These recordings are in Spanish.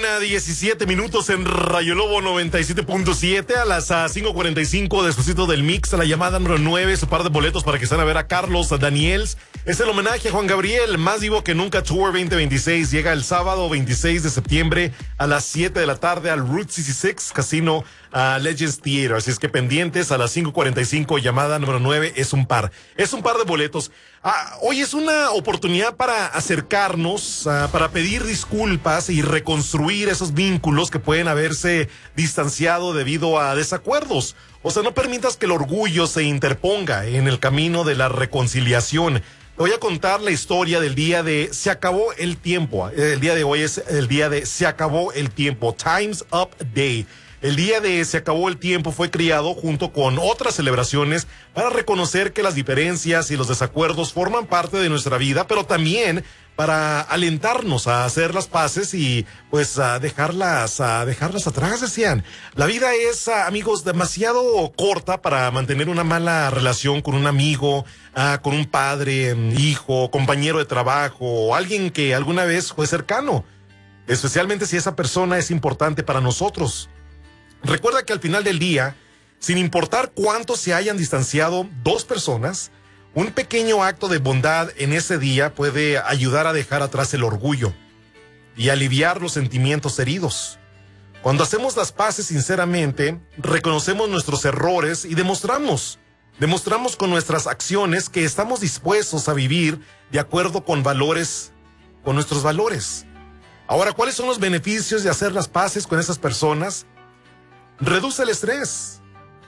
1:17 en Rayo Lobo 97.7 a las 5:45 despuesito del mix, a la llamada número 9, su par de boletos para que estén a ver a Carlos Daniels. Es el homenaje a Juan Gabriel, Más Vivo que Nunca Tour 2026. Llega el sábado 26 de septiembre a las 7 de la tarde al Route 66 Casino Legends Theater. Así es que pendientes a las 5:45, llamada número 9, es un par de boletos. Hoy es una oportunidad para acercarnos, para pedir disculpas y reconstruir esos vínculos que pueden haberse distanciado debido a desacuerdos. O sea, no permitas que el orgullo se interponga en el camino de la reconciliación. Te voy a contar la historia del día de Se acabó el tiempo. El día de hoy es el día de Se acabó el tiempo, Time's Up Day. El día de Se acabó el tiempo fue creado junto con otras celebraciones para reconocer que las diferencias y los desacuerdos forman parte de nuestra vida, pero también para alentarnos a hacer las paces y pues a dejarlas atrás, decían. La vida es, amigos, demasiado corta para mantener una mala relación con un amigo, con un padre, hijo, compañero de trabajo o alguien que alguna vez fue cercano, especialmente si esa persona es importante para nosotros. Recuerda que al final del día, sin importar cuánto se hayan distanciado dos personas, un pequeño acto de bondad en ese día puede ayudar a dejar atrás el orgullo y aliviar los sentimientos heridos. Cuando hacemos las paces sinceramente, reconocemos nuestros errores y demostramos con nuestras acciones que estamos dispuestos a vivir de acuerdo con nuestros valores. Ahora, ¿cuáles son los beneficios de hacer las paces con esas personas? Reduce el estrés,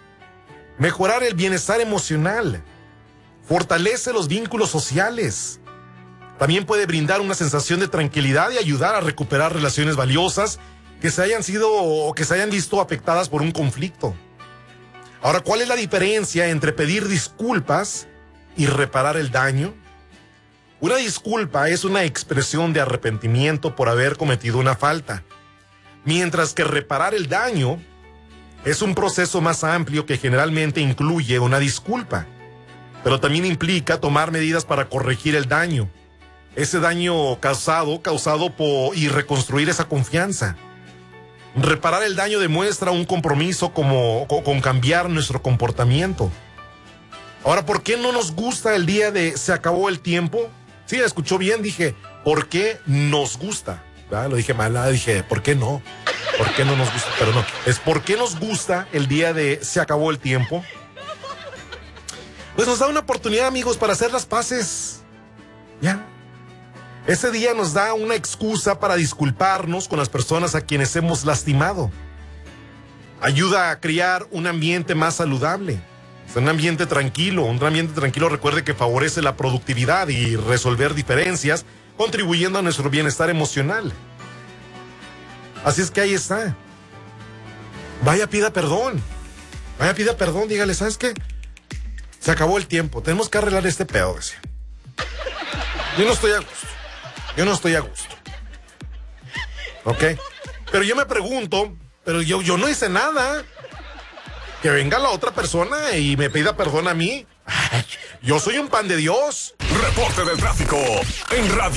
mejorar el bienestar emocional, fortalece los vínculos sociales. También puede brindar una sensación de tranquilidad y ayudar a recuperar relaciones valiosas que se hayan visto afectadas por un conflicto. Ahora, ¿cuál es la diferencia entre pedir disculpas y reparar el daño? Una disculpa es una expresión de arrepentimiento por haber cometido una falta, mientras que reparar el daño es un proceso más amplio que generalmente incluye una disculpa, pero también implica tomar medidas para corregir el daño, ese daño causado y reconstruir esa confianza. Reparar el daño demuestra un compromiso con cambiar nuestro comportamiento. Ahora, ¿por qué no nos gusta el día de Se acabó el tiempo? Sí, escuchó bien, dije, ¿por qué nos gusta? Lo dije mal, dije, ¿por qué no? ¿Por qué no nos gusta? Pero no, es ¿por qué nos gusta el día de Se acabó el tiempo? Pues nos da una oportunidad, amigos, para hacer las paces. Ya. Ese día nos da una excusa para disculparnos con las personas a quienes hemos lastimado. Ayuda a crear un ambiente más saludable. Un ambiente tranquilo. Recuerde que favorece la productividad y resolver diferencias, contribuyendo a nuestro bienestar emocional. Así es que ahí está. Vaya, pida perdón, dígale, ¿sabes qué? Se acabó el tiempo, tenemos que arreglar este pedo, decía. Yo no estoy a gusto. ¿Ok? Pero yo me pregunto, pero yo no hice nada. Que venga la otra persona y me pida perdón a mí. Yo soy un pan de Dios. Reporte del tráfico en Radio